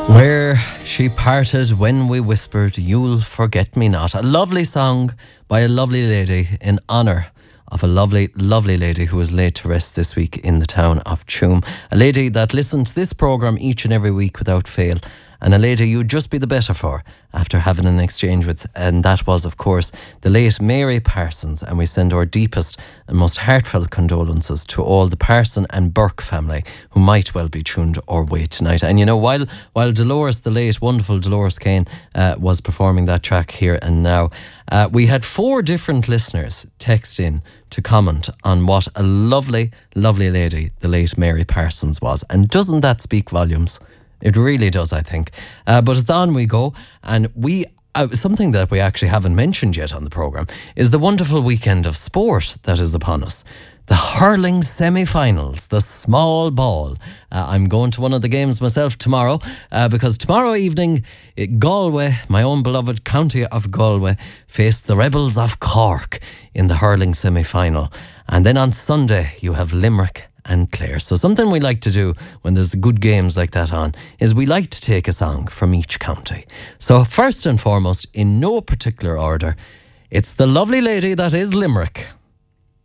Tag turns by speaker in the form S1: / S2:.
S1: Where she parted when we whispered, you'll forget me not. A lovely song by a lovely lady in honour of a lovely, lovely lady who was laid to rest this week in the town of Tuam. A lady that listened to this programme each and every week without fail. And a lady you'd just be the better for after having an exchange with. And that was, of course, the late Mary Parsons. And we send our deepest and most heartfelt condolences to all the Parson and Burke family who might well be tuned our way tonight. And you know, while Dolores, the late, wonderful Dolores Kane, was performing that track here and now, we had 4 different listeners text in to comment on what a lovely, lovely lady the late Mary Parsons was. And doesn't that speak volumes? It really does, I think. But it's on we go. And something that we actually haven't mentioned yet on the programme is the wonderful weekend of sport that is upon us. The hurling semi-finals, the small ball. I'm going to one of the games myself tomorrow because tomorrow evening, Galway, my own beloved county of Galway, face the Rebels of Cork in the hurling semi-final. And then on Sunday, you have Limerick and Clare. So something we like to do when there's good games like that on is we like to take a song from each county. So first and foremost, in no particular order, it's the lovely lady that is Limerick.